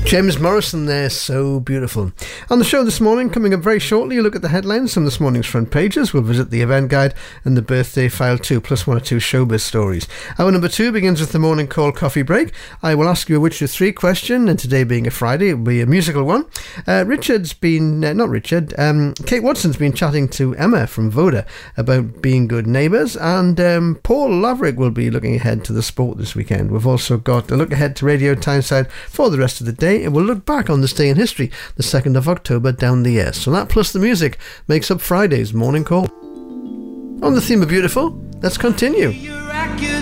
James Morrison there, so beautiful. On the show this morning, coming up very shortly, you look at the headlines from this morning's front pages. We'll visit the event guide and the birthday file too, plus one or two showbiz stories. Hour number 2 begins with the morning call coffee break. I will ask you a which of 3 question, and today being a Friday, it will be a musical one. Kate Watson's been chatting to Emma from Voda about being good neighbours, and Paul Laverick will be looking ahead to the sport this weekend. We've also got a look ahead to Radio Tyneside for the rest of the day. It will look back on this day in history, the 2nd of October down the year. So that plus the music makes up Friday's morning call. On the theme of beautiful, let's continue.